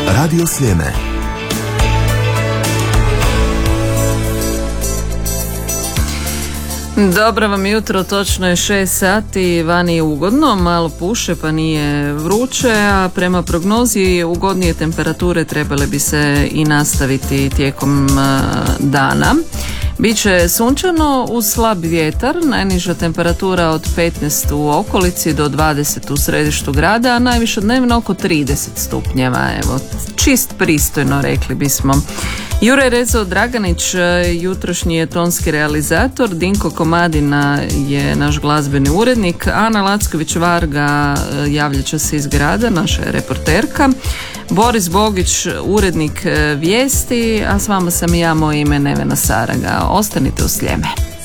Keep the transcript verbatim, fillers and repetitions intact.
Radio Sljeme. Dobro vam jutro, točno je šest sati, vani je ugodno, malo puše pa nije vruće, a prema prognozi ugodnije temperature trebale bi se i nastaviti tijekom dana. Biće sunčano uz slab vjetar, najniža temperatura od petnaest u okolici do dvadeset u središtu grada, a najviše dnevno oko trideset stupnjeva, evo, čist pristojno rekli bismo. Juraj Rezo Draganić, jutrošnji je tonski realizator, Dinko Komadina je naš glazbeni urednik, Ana Lacković-Varga javlja će se iz grada, naša je reporterka, Boris Bogić, urednik vijesti, a s vama sam i ja, moje ime Nevena Saraga. Ostanite u Sljeme.